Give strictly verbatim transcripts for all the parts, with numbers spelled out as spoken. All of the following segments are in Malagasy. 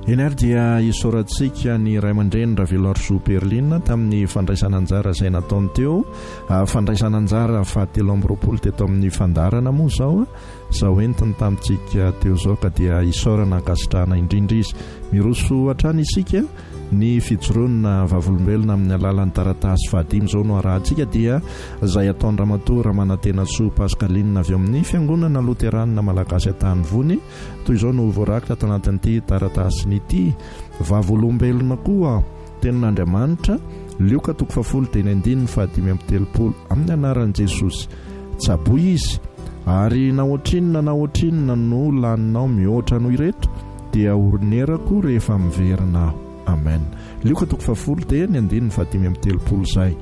eny ary dia isaorantsika ny ray aman-dreny Ravelorso Perlina tamin'ny fandraisana anjara izay nataony teo, fandraisana anjara fahatelo amby roapolo teto amin'ny fandarana moa izao izao entiny tamintsika teo izao ka dia isaorana ankasitrahana indrindra izy. Miroso hatrany isika ny fijoroana vavolombelona amin'ny alalan'ny taratasy fahadimy izao no arahantsika dia izay ataon'ny ramatoa Ramanantena Soa Pascaline avy amin'ny fiangonana Loteranina Malagasy Antanivony. Toy izao no voarakitra ato anatin'ity taratasin'ity vavolombelona koa tenin'Andriamanitra lioka toko fafolo teny andininy fahadimy amby telopolo amin'ny anaran'i Jesosy. Tsaboy izy ary na ohatrinona na ohatrinona no laninao mihoatra no ireto dia oronerako rehefa miverina aho. Amen. Lioka toko fafolo teny andininy fahadimy amby telopolo izay.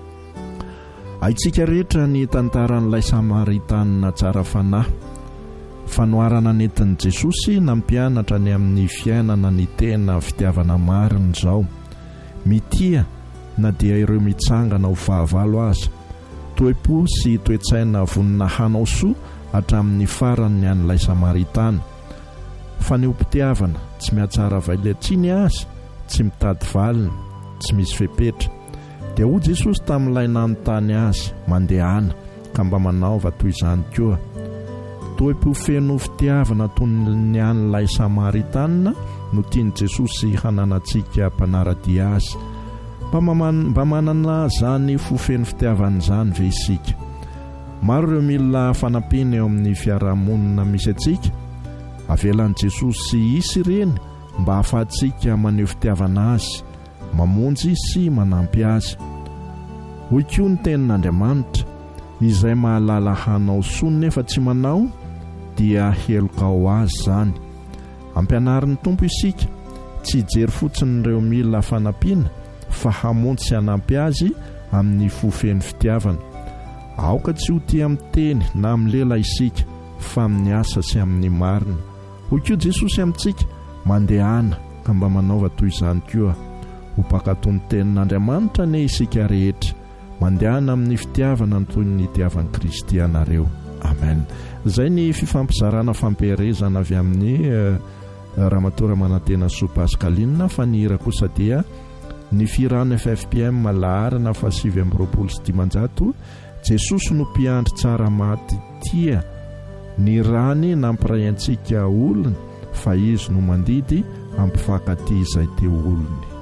Haitsika rehetra ny tantaran'ilay Samaritanina tsara fanahy. Fanoharana nentin'i Jesosy nampianatra ny amin'ny fiainana ny tena fitiavana marina izao. Mitia na dia ireo mitsangana ho fahavalo aza. Toe-po sy toe-tsaina vonina hanao soa hatramin'ny farany an'ilay Samaritana. Faneom-pitiavana tsy mihatsara vailetsiny azy, tsy mitady valiny, tsy misy fepetra. Dia hoy Jesosy tamin'ilay nanontany azy mandehana ka mba manaova toy izany koa. Toe-po feno fitiavana toy ny an'ilay Samaritana no tiany Jesosy hananantsika mpanaradia azy. Mba manana zany fofeno fitiavana izany ve isika? Maro ireo milina fanampiana eo amin'ny fiarahamonina misy antsika. Avelan'i Jesosy isy ireny mba ahafahantsika maneho fitiavana azy, mamonjy sy manampy azy. Hoy koa ny tenin'Andriamanitra, izay mahalala hanao soa nefa tsy manao dia heloka ho azy zany. Ampianarin'ny Tompo isika tsy hijery fotsiny ireo milina fanampiana fa hamonjy sy hanampy azy amin'ny fofeno fitiavana. Aoka tsy ho tia amin'ny teny na amin'ny lela isika fa amin'ny asa sy amin'ny marina. Hoy koa Jesosy amintsika, mandehana ka mba manaova toy izany koa. Ho mpakatony tenin'Andriamanitra ne isika rehetra, mandehana amin'ny fitiavana toy ny itiavan'i Kristy anareo. Amen. Izay ny fifampizarana fampiherezana avy amin'ny uh, ramatoa Ramanantena Soa Pascaline. Fa ny hira kosa dia ny firana F F P M laharana fahasivy amby roapolo sy dimanjato. Jesosy no mpiandry tsara maty tia ny rany nampiray antsika olona fa izy no mandidy ampifankaty izay teo olony.